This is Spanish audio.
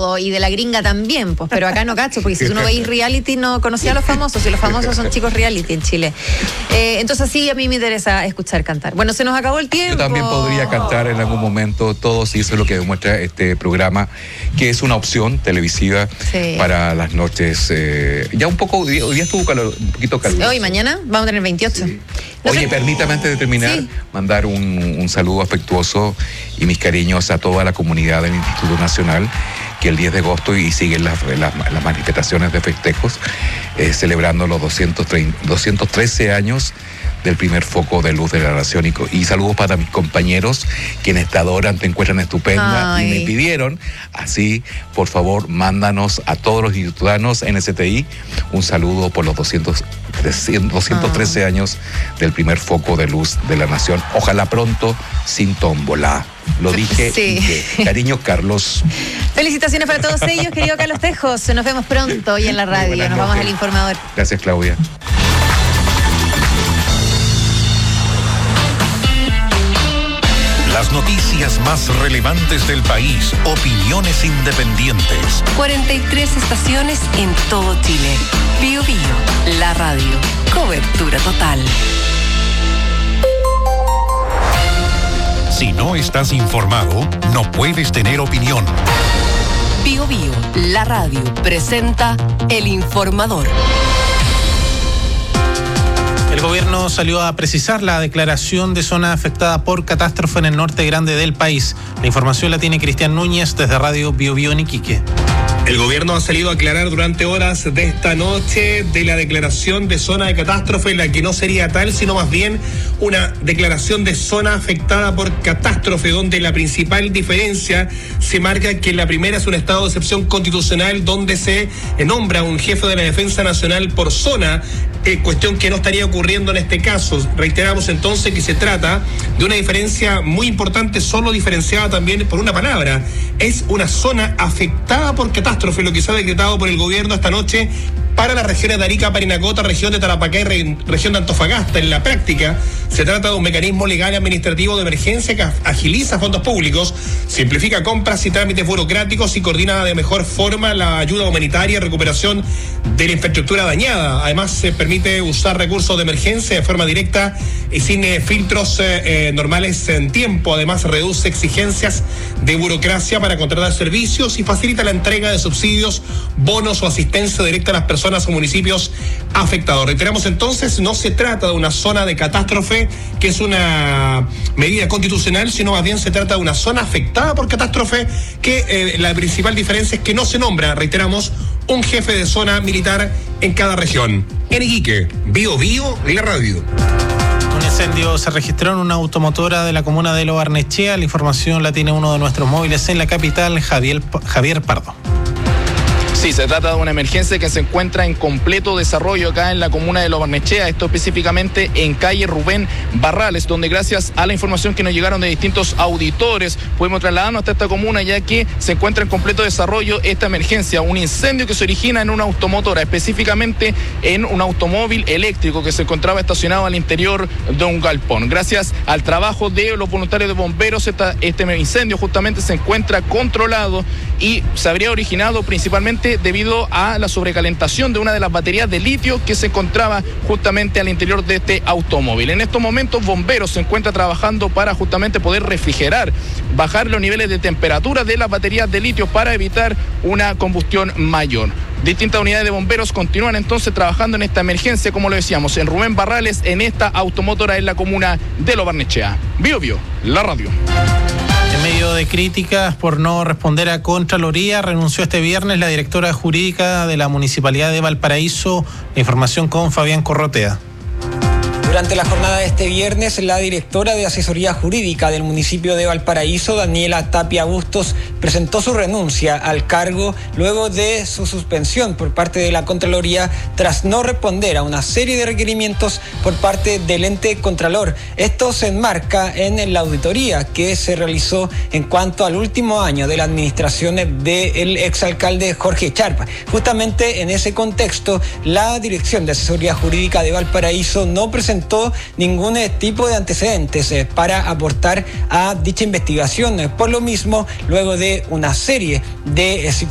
todo, y de la gringa también, pues, pero acá no cacho, porque si uno veis reality no conocía a los famosos, y los famosos son chicos reality en Chile. Entonces sí, a mí me interesa escuchar cantar. Bueno, se nos acabó el tiempo. Yo también podría cantar en algún momento todos, y eso es lo que demuestra este programa, que es una opción televisiva para las noches. Ya un poco, hoy día estuvo un poquito caluroso. Hoy, mañana, vamos a tener 28. Sí. Oye, permítame antes de terminar, mandar un saludo afectuoso y mis cariños a toda la comunidad del Instituto Nacional, que el 10 de agosto y siguen las manifestaciones de festejos, celebrando los 213 años del primer foco de luz de la nación. Y saludos para mis compañeros, quienes te adoran, te encuentran estupenda. Ay. Y me pidieron, así, por favor, mándanos a todos los institutanos NSTI un saludo por los 213 años del primer foco de luz de la nación. Ojalá pronto, sin tómbola. Lo dije. Sí. Cariño, Carlos. Felicitaciones para todos ellos, querido Carlos Tejos. Nos vemos pronto hoy en la radio. Nos vamos al Informador. Gracias, Claudia. Las noticias más relevantes del país, opiniones independientes. 43 estaciones en todo Chile. Bío Bío, la radio. Cobertura total. Si no estás informado, no puedes tener opinión. Bío Bío, la radio, presenta El Informador. El gobierno salió a precisar la declaración de zona afectada por catástrofe en el norte grande del país. La información la tiene Cristian Núñez desde Radio Bío Bío en Iquique. El gobierno ha salido a aclarar durante horas de esta noche de la declaración de zona de catástrofe, la que no sería tal, sino más bien una declaración de zona afectada por catástrofe, donde la principal diferencia se marca que la primera es un estado de excepción constitucional donde se nombra un jefe de la Defensa Nacional por zona, cuestión que no estaría ocurriendo en este caso. Reiteramos entonces que se trata de una diferencia muy importante, solo diferenciada también por una palabra. Es una zona afectada por catástrofe, lo que se ha decretado por el gobierno esta noche para las regiones de Arica, Parinacota, región de Tarapacá y región de Antofagasta. En la práctica, se trata de un mecanismo legal y administrativo de emergencia que agiliza fondos públicos, simplifica compras y trámites burocráticos y coordina de mejor forma la ayuda humanitaria y recuperación de la infraestructura dañada. Además, se permite usar recursos de emergencia de forma directa y sin filtros normales en tiempo. Además, reduce exigencias de burocracia para contratar servicios y facilita la entrega de subsidios, bonos o asistencia directa a las personas o municipios afectados. Reiteramos entonces, no se trata de una zona de catástrofe, que es una medida constitucional, sino más bien se trata de una zona afectada por catástrofe, que la principal diferencia es que no se nombra, reiteramos, un jefe de zona militar en cada región. En Iquique, Bío Bío, la radio. Un incendio se registró en una automotora de la comuna de Lo Barnechea. La información la tiene uno de nuestros móviles en la capital, Javier Pardo. Sí, se trata de una emergencia que se encuentra en completo desarrollo acá en la comuna de Lo Barnechea, esto específicamente en calle Rubén Barrales, donde gracias a la información que nos llegaron de distintos auditores pudimos trasladarnos hasta esta comuna, ya que se encuentra en completo desarrollo esta emergencia, un incendio que se origina en una automotora, específicamente en un automóvil eléctrico que se encontraba estacionado al interior de un galpón. Gracias al trabajo de los voluntarios de bomberos, este incendio justamente se encuentra controlado y se habría originado principalmente debido a la sobrecalentación de una de las baterías de litio que se encontraba justamente al interior de este automóvil. En estos momentos, bomberos se encuentra trabajando para justamente poder refrigerar, bajar los niveles de temperatura de las baterías de litio para evitar una combustión mayor. Distintas unidades de bomberos continúan entonces trabajando en esta emergencia, como lo decíamos, en Rubén Barrales, en esta automotora en la comuna de Lo Barnechea. Bío Bío, la radio. En medio de críticas por no responder a Contraloría, renunció este viernes la directora jurídica de la Municipalidad de Valparaíso. La información con Fabián Corrotea. Durante la jornada de este viernes, la directora de Asesoría Jurídica del municipio de Valparaíso, Daniela Tapia Bustos, presentó su renuncia al cargo luego de su suspensión por parte de la Contraloría tras no responder a una serie de requerimientos por parte del ente Contralor. Esto se enmarca en la auditoría que se realizó en cuanto al último año de la administración del exalcalde Jorge Charpa. Justamente en ese contexto, la Dirección de Asesoría Jurídica de Valparaíso no presentó ningún tipo de antecedentes para aportar a dicha investigación. Por lo mismo, luego de una serie de